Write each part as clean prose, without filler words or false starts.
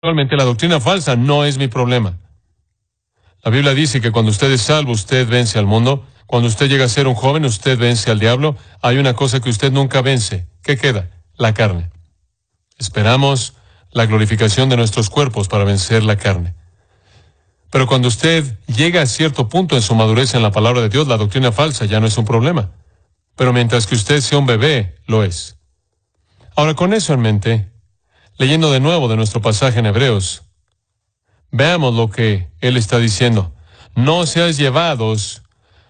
Actualmente la doctrina falsa no es mi problema. La Biblia dice que cuando usted es salvo, usted vence al mundo. Cuando usted llega a ser un joven, usted vence al diablo. Hay una cosa que usted nunca vence. ¿Qué queda? La carne. Esperamos la glorificación de nuestros cuerpos para vencer la carne. Pero cuando usted llega a cierto punto en su madurez en la palabra de Dios, la doctrina falsa ya no es un problema. Pero mientras que usted sea un bebé, lo es. Ahora, con eso en mente, leyendo de nuevo de nuestro pasaje en Hebreos, veamos lo que él está diciendo. No seáis llevados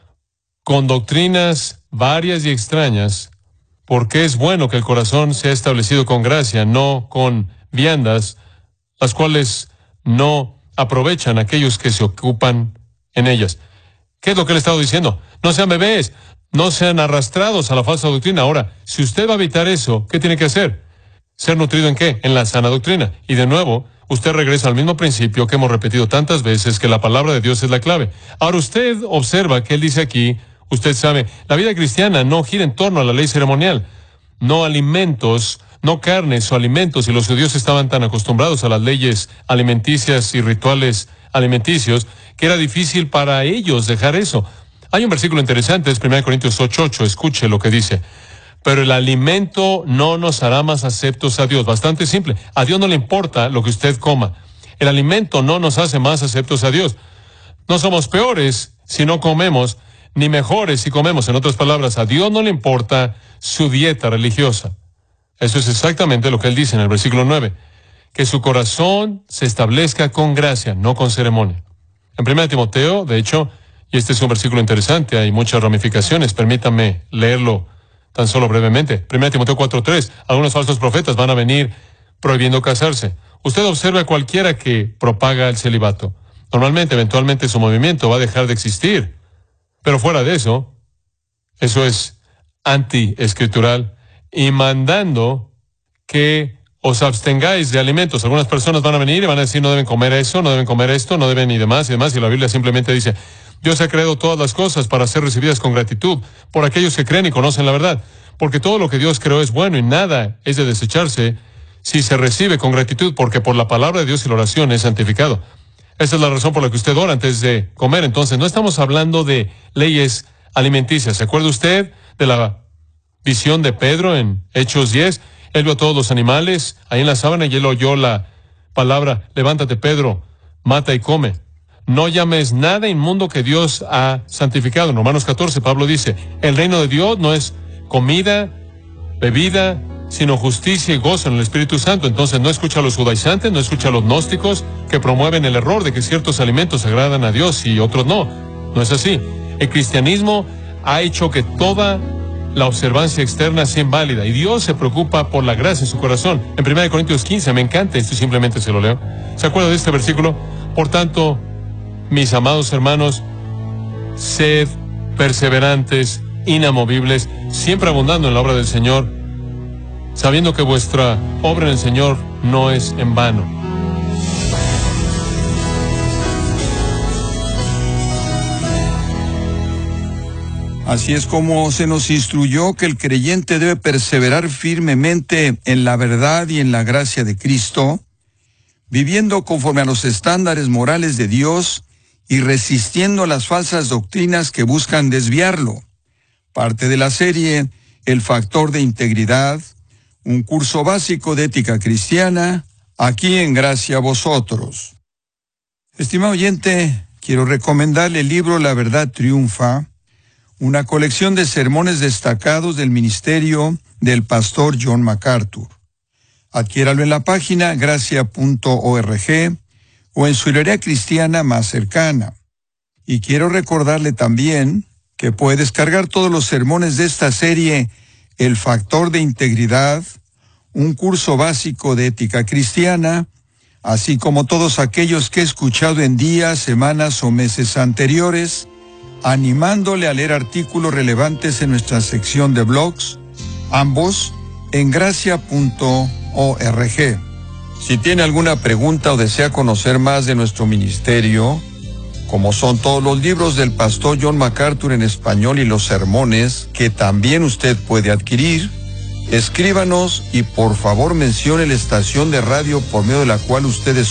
con doctrinas varias y extrañas, porque es bueno que el corazón sea establecido con gracia, no con viandas, las cuales no aprovechan a aquellos que se ocupan en ellas. ¿Qué es lo que él está diciendo? No sean bebés, no sean arrastrados a la falsa doctrina. Ahora, si usted va a evitar eso, ¿qué tiene que hacer? ¿Ser nutrido en qué? En la sana doctrina. Y de nuevo, usted regresa al mismo principio que hemos repetido tantas veces, que la palabra de Dios es la clave. Ahora usted observa que él dice aquí, usted sabe, la vida cristiana no gira en torno a la ley ceremonial. No alimentos, no carnes o alimentos, y los judíos estaban tan acostumbrados a las leyes alimenticias y rituales alimenticios, que era difícil para ellos dejar eso. Hay un versículo interesante, es 1 Corintios 8:8, escuche lo que dice. Pero el alimento no nos hará más aceptos a Dios. Bastante simple. A Dios no le importa lo que usted coma. El alimento no nos hace más aceptos a Dios. No somos peores si no comemos, ni mejores si comemos. En otras palabras, a Dios no le importa su dieta religiosa. Eso es exactamente lo que él dice en el versículo 9. Que su corazón se establezca con gracia, no con ceremonia. En 1 Timoteo, de hecho, y este es un versículo interesante, hay muchas ramificaciones, permítanme leerlo tan solo brevemente. 1 Timoteo 4:3. Algunos falsos profetas van a venir prohibiendo casarse. Usted observa a cualquiera que propaga el celibato. Normalmente, eventualmente, su movimiento va a dejar de existir. Pero fuera de eso, eso es anti-escritural y mandando que os abstengáis de alimentos. Algunas personas van a venir y van a decir no deben comer eso, no deben comer esto, no deben y demás, y la Biblia simplemente dice Dios ha creado todas las cosas para ser recibidas con gratitud por aquellos que creen y conocen la verdad. Porque todo lo que Dios creó es bueno y nada es de desecharse si se recibe con gratitud, porque por la palabra de Dios y la oración es santificado. Esa es la razón por la que usted ora antes de comer. Entonces, no estamos hablando de leyes alimenticias. ¿Se acuerda usted de la visión de Pedro en Hechos 10? Él vio a todos los animales ahí en la sábana y él oyó la palabra, levántate Pedro, mata y come. No llames nada inmundo que Dios ha santificado. En Romanos 14, Pablo dice, el reino de Dios no es comida, bebida, sino justicia y gozo en el Espíritu Santo. Entonces no escucha a los judaizantes, no escucha a los gnósticos que promueven el error de que ciertos alimentos agradan a Dios y otros no. No es así. El cristianismo ha hecho que toda la observancia externa sea inválida y Dios se preocupa por la gracia en su corazón. En 1 Corintios 15, me encanta esto y simplemente se lo leo. ¿Se acuerda de este versículo? Por tanto, mis amados hermanos, sed perseverantes, inamovibles, siempre abundando en la obra del Señor, sabiendo que vuestra obra en el Señor no es en vano. Así es como se nos instruyó que el creyente debe perseverar firmemente en la verdad y en la gracia de Cristo, viviendo conforme a los estándares morales de Dios y resistiendo a las falsas doctrinas que buscan desviarlo. Parte de la serie El Factor de Integridad, un curso básico de ética cristiana, aquí en Gracia a Vosotros. Estimado oyente, quiero recomendarle el libro La Verdad Triunfa, una colección de sermones destacados del ministerio del pastor John MacArthur. Adquiéralo en la página gracia.org o en su librería cristiana más cercana. Y quiero recordarle también que puede descargar todos los sermones de esta serie El Factor de Integridad, un curso básico de ética cristiana, así como todos aquellos que he escuchado en días, semanas o meses anteriores, animándole a leer artículos relevantes en nuestra sección de blogs, ambos en gracia.org. Si tiene alguna pregunta o desea conocer más de nuestro ministerio, como son todos los libros del pastor John MacArthur en español y los sermones que también usted puede adquirir, Escríbanos y por favor mencione la estación de radio por medio de la cual ustedes